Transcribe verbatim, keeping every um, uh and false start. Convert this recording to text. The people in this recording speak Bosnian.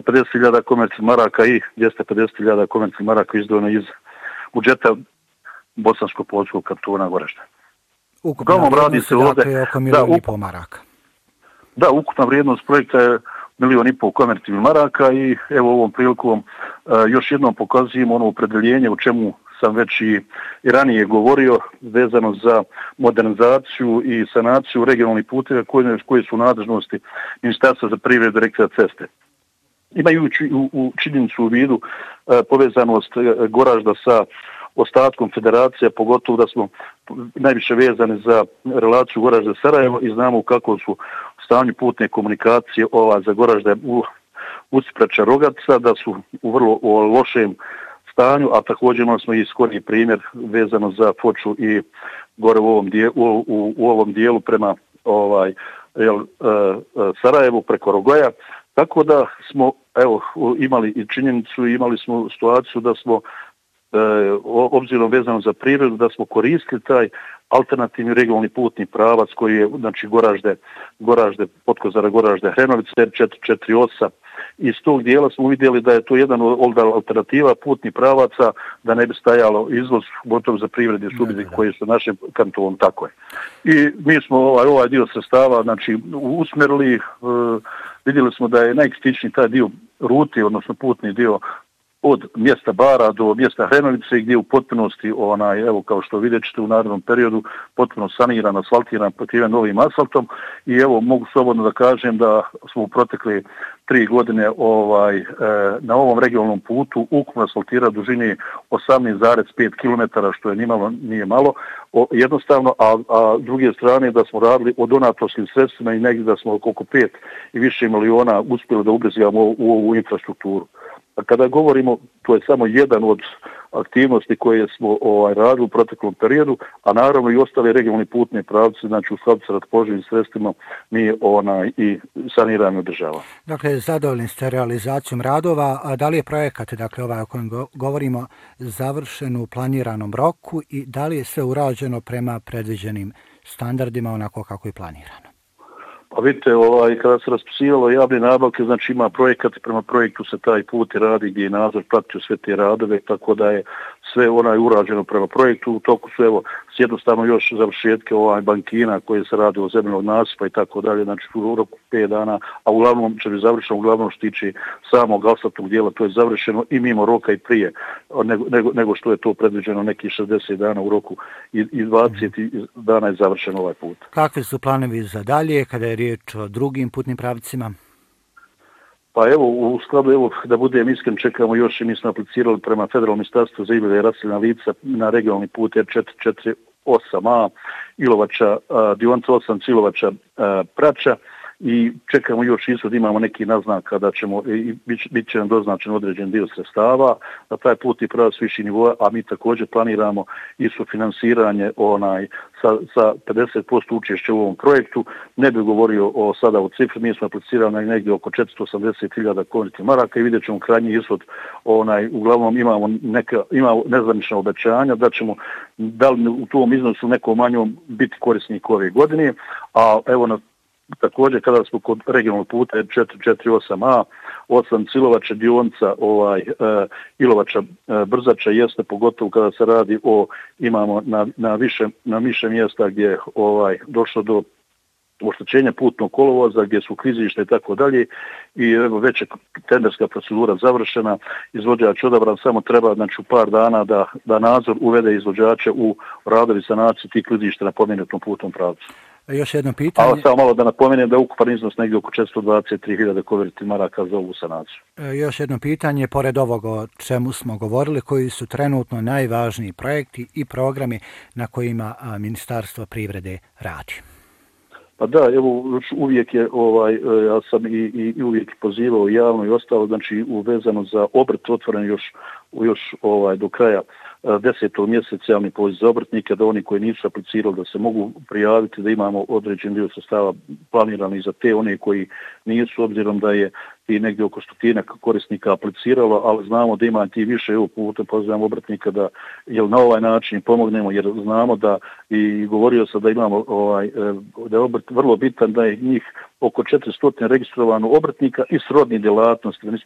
pedeset hiljada komercijalnih maraka i dvjesto pedeset hiljada komercijalnih maraka izdvojeno iz budžeta Bosansko-Poljskog kantona Goražde. Ukupna vrijednost je dakle oko milijon i pol maraka. Da, ukupna vrijednost projekta je milijon i pol komercijalnih maraka i evo ovom prilikom uh, još jednom pokazujemo ono opredeljenje u čemu sam već i, i ranije govorio vezano za modernizaciju i sanaciju regionalnih puteva koje, koje su u nadležnosti Ministarstva za privredu i Direkcija ceste. Imajući u, u činjenicu u vidu uh, povezanost uh, Goražda sa ostatkom federacija, pogotovo da smo najviše vezani za relaciju Goražde-Sarajevo i znamo kako su stanju putne komunikacije ova za Goražde u Usiprača Rogaca, da su u vrlo o, lošem stanju, a također imali smo i skoriji primjer vezano za Foču i gore u ovom dijelu, u, u, u ovom dijelu prema ovaj, jel, uh, Sarajevu preko Rogoja. Tako da smo evo, imali i činjenicu, imali smo situaciju da smo E, obzirom vezano za prirodu, da smo koristili taj alternativni regionalni putni pravac koji je, znači, Goražde, Goražde, Potkozara, Goražde, Hrenovice, četiri četiri osam. Iz tog dijela smo vidjeli da je to jedan od alternativa putnih pravaca, da ne bi stajalo izvoz gotovo za privrede subjekte koji su našem kantonu, tako je. I mi smo ovaj, ovaj dio sredstava, znači, usmjerili, e, vidjeli smo da je najkritičniji taj dio ruti, odnosno putni dio od mjesta Bara do mjesta Hrenovice gdje u potpunosti, onaj, evo kao što vidjet ćete u narednom periodu, potpuno saniran, asfaltiran, pokriven novim asfaltom i evo mogu slobodno da kažem da smo u protekle tri godine ovaj, e, na ovom regionalnom putu ukupno asfaltira dužine osamnaest zarez pet kilometara, što je nimalo, nije malo, o, jednostavno, a, a druge strane da smo radili o donatorskim sredstvima i negdje da smo oko pet i više miliona uspjeli da ubrzamo u, u ovu infrastrukturu. A kada govorimo, to je samo jedan od aktivnosti koje smo ovaj, radili u proteklom periodu, a naravno i ostale regionalne putne pravce, znači u skladu sa raspoloživim sredstvima mi onaj, i saniramo država. Dakle, zadovoljni ste realizacijom radova, a da li je projekat, dakle ovaj o kojem govorimo, završen u planiranom roku i da li je sve urađeno prema predviđenim standardima onako kako je planirano? Pa vidite, ovaj, kada se raspisivalo javne nabavke, znači ima projekat i prema projektu se taj put i radi gdje je nadzor pratio sve te radove, tako da je sve onaj urađeno prema projektu. U toku su evo s jednostavno još završetke ovaj bankina koje se radi o zemljenog nasipa i tako dalje, znači u roku pet dana, a uglavnom će biti završeno, uglavnom što tiče samog asfaltnog dijela, to je završeno i mimo roka i prije nego, nego, nego što je to predviđeno neki šezdeset dana u roku i, i dvadeset dana je završen ovaj put. Kakvi su planovi za dalje kada je riječ o drugim putnim pravcima? Pa evo, u skladu, evo, da budem iskren, čekamo još i mi smo aplicirali prema Federalnom ministarstvu za izglede i raseljena lica na regionalni put R četiri četiri osam A, Ilovača, dionica osam Ilovača, Prača i čekamo još ishod, imamo neki naznaka da ćemo, i bit, bit će nam doznačen određen dio sredstava, da taj put i pravac viši nivoa, a mi također planiramo i sufinansiranje onaj, sa, sa pedeset posto učešća u ovom projektu. Ne bih govorio o, sada o cifri, mi smo aplicirali negdje oko četiristo osamdeset hiljada komercijalnih maraka i vidjet ćemo krajnji ishod, onaj, uglavnom imamo neka, imamo nezvanična obećanja da ćemo, da li u tom iznosu nekom manjom biti korisnik ove godine, a evo na također kada smo kod regionalnog puta četiri četiri osam A, osam Ilovača dionica ovaj, uh, Ilovača uh, Brzača jeste pogotovo kada se radi o, imamo na, na, više, na više mjesta gdje ovaj, došlo do oštećenja putnog kolovoza, gdje su klizišta i tako dalje i evo već je tenderska procedura završena, izvođač odabran, samo treba znači u par dana da, da nadzor uvede izvođače u radovi sanacije tih klizišta na pomenutom putnom pravcu. Još jedno pitanje. A samo malo da napomenem da je ukupan iznos negdje oko četiristo dvadeset tri hiljade komercijalnih maraka za ovu sanaciju. Još jedno pitanje, pored ovog o čemu smo govorili, koji su trenutno najvažniji projekti i programi na kojima Ministarstvo privrede radi? Pa da, evo uvijek je, ovaj, ja sam i, i, i uvijek pozivao javno i ostalo, znači uvezano za obrt otvoren još, još ovaj, do kraja desetog mjeseca javni poziv za obrtnike, da oni koji nisu aplicirali da se mogu prijaviti, da imamo određen dio sredstava planirani za te, one koji nisu, obzirom da je i negdje oko stotinak korisnika apliciralo, ali znamo da ima ti više, evo putem pozivam obrtnika da jel na ovaj način pomognemo, jer znamo da i govorio sam da imamo ovaj, da je obrt vrlo bitan, da je njih oko četiristo registrovano obrtnika i srodnih djelatnosti, da nisu